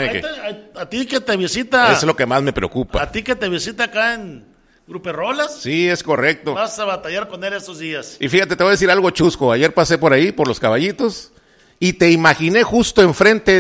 que... A ti que te visita... Es lo que más me preocupa. A ti que te visita acá en Gruperrolas. Sí, es correcto. Vas a batallar con él estos días. Y fíjate, te voy a decir algo chusco. Ayer pasé por ahí, por los Caballitos, y te imaginé justo enfrente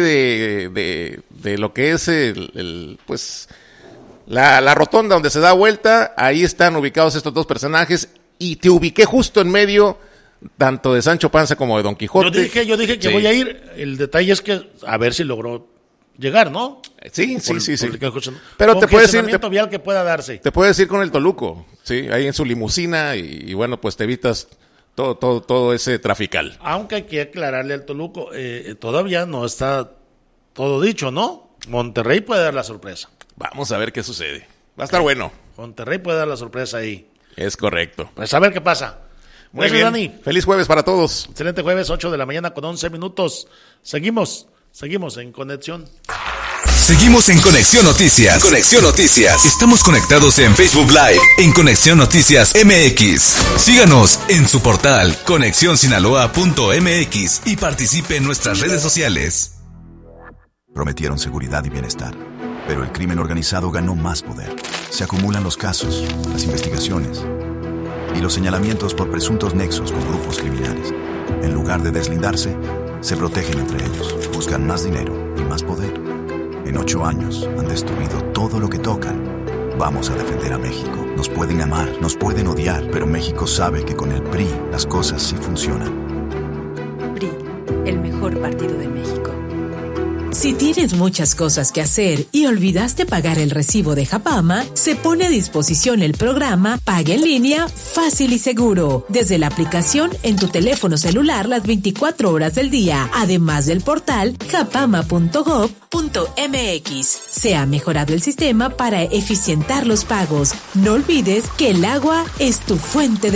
de lo que es pues la rotonda donde se da vuelta. Ahí están ubicados estos dos personajes, y te ubiqué justo en medio, tanto de Sancho Panza como de Don Quijote. Yo dije que sí. Voy a ir. El detalle es que a ver si logró llegar, ¿no? Sí. Pero te puedes ir, vial que pueda darse. te puedes ir con el Toluco, sí, ahí en su limusina, y bueno, pues te evitas todo ese trafical. Aunque hay que aclararle al Toluco, todavía no está todo dicho, ¿no? Monterrey puede dar la sorpresa. Vamos a ver qué sucede. Va a estar bueno. Monterrey puede dar la sorpresa ahí. Es correcto. Pues a ver qué pasa. Muy bien. Dani. Feliz jueves para todos. Excelente jueves, 8 de la mañana con 11 minutos. Seguimos en conexión. Seguimos en Conexión Noticias. Conexión Noticias. Estamos conectados en Facebook Live en Conexión Noticias MX. Síganos en su portal conexionsinaloa.mx y participe en nuestras redes sociales. Prometieron seguridad y bienestar, pero el crimen organizado ganó más poder. Se acumulan los casos, las investigaciones y los señalamientos por presuntos nexos con grupos criminales. En lugar de deslindarse, se protegen entre ellos, buscan más dinero y más poder. En 8 años han destruido todo lo que tocan. Vamos a defender a México. Nos pueden amar, nos pueden odiar, pero México sabe que con el PRI las cosas sí funcionan. PRI, el mejor partido de México. Si tienes muchas cosas que hacer y olvidaste pagar el recibo de Japama, se pone a disposición el programa Paga en Línea Fácil y Seguro, desde la aplicación en tu teléfono celular las 24 horas del día, además del portal japama.gov.mx. Se ha mejorado el sistema para eficientar los pagos. No olvides que el agua es tu fuente de